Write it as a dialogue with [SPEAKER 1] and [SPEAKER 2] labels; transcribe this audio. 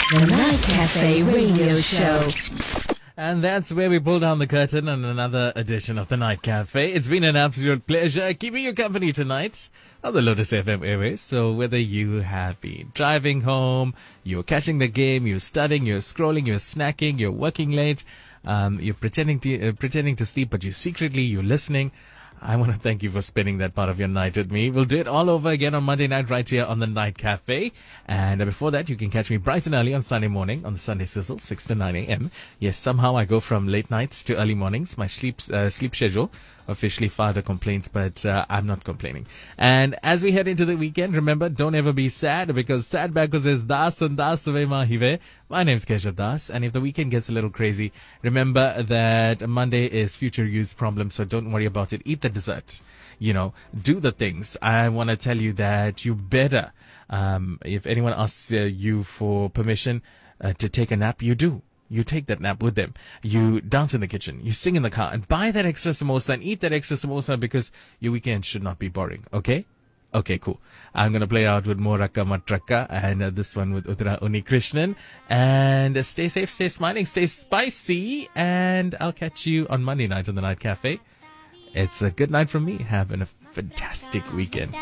[SPEAKER 1] The Night Cafe Radio Show.
[SPEAKER 2] And that's where we pull down the curtain on another edition of the Night Cafe. It's been an absolute pleasure keeping you company tonight on the Lotus FM airways. So whether you have been driving home, you're catching the game, you're studying, you're scrolling, you're snacking, you're working late, you're pretending to sleep, but you're listening. I want to thank you for spending that part of your night with me. We'll do it all over again on Monday night right here on the Night Cafe. And before that, you can catch me bright and early on Sunday morning on the Sunday Sizzle, 6 to 9 a.m. Yes, somehow I go from late nights to early mornings. My sleep schedule officially filed a complaint, but I'm not complaining. And as we head into the weekend, remember, don't ever be sad, because sad backwards is Das and Das Mahive. My name's Keshav Das, and if the weekend gets a little crazy, remember that Monday is future you's problem, so don't worry about it. Eat the desserts. Do the things. I want to tell you that you better, if anyone asks you for permission to take a nap, you do. You take that nap with them. You dance in the kitchen. You sing in the car. And buy that extra samosa and eat that extra samosa, because your weekend should not be boring. Okay? Okay, cool. I'm going to play out with Moraka Matraka and this one with Uttara Unikrishnan. And stay safe, stay smiling, stay spicy. And I'll catch you on Monday night on the Night Cafe. It's a good night from me. Have a fantastic weekend.